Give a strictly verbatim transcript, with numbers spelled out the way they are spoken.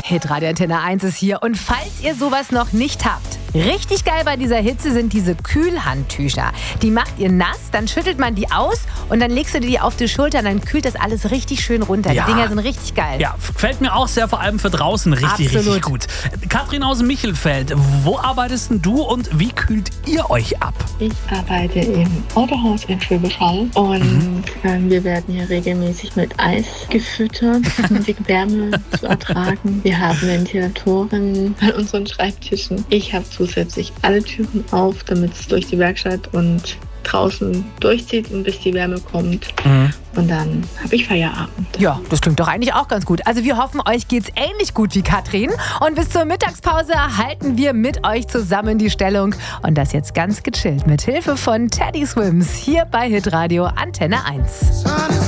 Hitradio Antenne eins ist hier. Und falls ihr sowas noch nicht habt, richtig geil bei dieser Hitze sind diese Kühlhandtücher. Die macht ihr nass, dann schüttelt man die aus und dann legst du die auf die Schulter und dann kühlt das alles richtig schön runter. Ja. Die Dinger sind richtig geil. Ja, gefällt mir auch sehr, vor allem für draußen richtig, Absolut. richtig gut. Katrin aus Michelfeld, wo arbeitest denn du und wie kühlt ihr euch ab? Ich arbeite im Autohaus in Schwäbisch Hall und mhm. ähm, wir werden hier regelmäßig mit Eis gefüttert, um die Wärme zu ertragen. Wir haben Ventilatoren an unseren Schreibtischen. Ich habe zusätzlich alle Türen auf, damit es durch die Werkstatt und draußen durchzieht und bis die Wärme kommt. Mhm. Und dann habe ich Feierabend. Ja, das klingt doch eigentlich auch ganz gut. Also wir hoffen, euch geht's ähnlich gut wie Katrin. Und bis zur Mittagspause halten wir mit euch zusammen die Stellung. Und das jetzt ganz gechillt mit Hilfe von Teddy Swims hier bei Hitradio Antenne eins.